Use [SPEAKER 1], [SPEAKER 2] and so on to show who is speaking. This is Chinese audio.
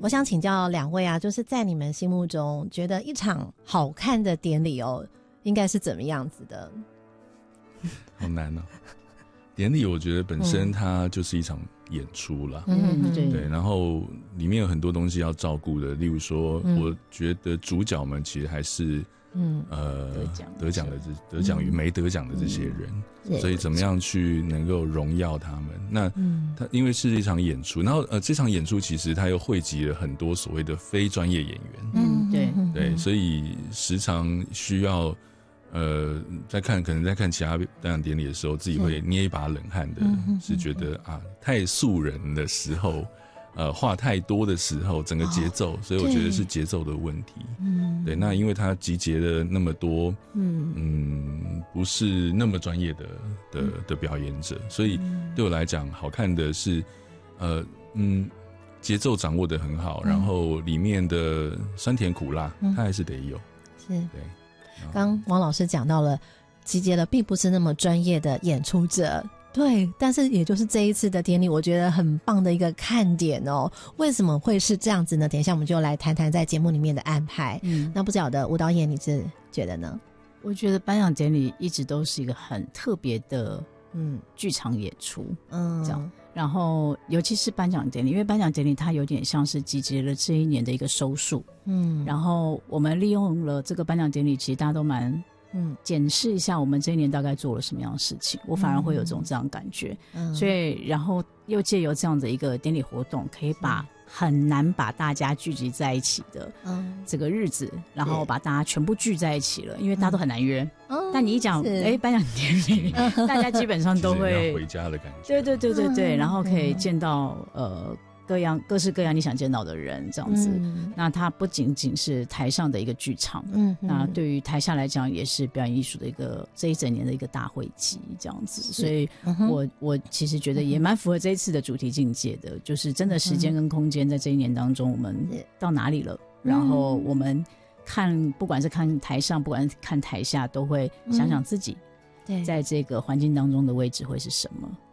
[SPEAKER 1] 我想请教两位啊，就是在你们心目中觉得一场好看的典礼哦，应该是怎么样子的？
[SPEAKER 2] 好难哦。典礼我觉得本身它就是一场演出啦，对，然后里面有很多东西要照顾的，例如说，我觉得主角们其实还是得奖与没得奖的这些人，所以怎么样去能够荣耀他们？那它因为是一场演出，然后这场演出其实它又汇集了很多所谓的非专业演员，对，所以时常需要。可能在看其他颁奖典礼的时候，自己会捏一把冷汗的，是觉得啊，太素人的时候，话太多的时候，整个节奏，所以我觉得是节奏的问题。对，那因为他集结了那么多，不是那么专业的表演者，所以对我来讲，好看的是，节奏掌握得很好，然后里面的酸甜苦辣，它还是得有，
[SPEAKER 1] 是对。刚王老师讲到了集结了并不是那么专业的演出者，对，但是也就是这一次的典礼我觉得很棒的一个看点哦。为什么会是这样子呢？等一下我们就来谈谈在节目里面的安排。那不晓得吴导演你是觉得呢？
[SPEAKER 3] 我觉得颁奖典礼一直都是一个很特别的剧场演出，这样。然后尤其是颁奖典礼，因为颁奖典礼它有点像是集结了这一年的一个收束，然后我们利用了这个颁奖典礼，其实大家都蛮检视一下我们这一年大概做了什么样的事情，我反而会有这样的感觉，所以然后又借由这样的一个典礼活动，可以把很难把大家聚集在一起的这个日子，然后把大家全部聚在一起了，因为大家都很难约。但你一讲颁奖典礼，大家基本上都会
[SPEAKER 2] 要回家的感觉。
[SPEAKER 3] 对，然后可以见到各式各样你想见到的人，这样子。那它不仅仅是台上的一个剧场，那对于台下来讲也是表演艺术的这一整年的一个大汇集，这样子。所以我其实觉得也蛮符合这一次的主题境界的，就是真的时间跟空间在这一年当中我们到哪里了，然后我们不管是看台上不管是看台下，都会想想自己在这个环境当中的位置会是什么。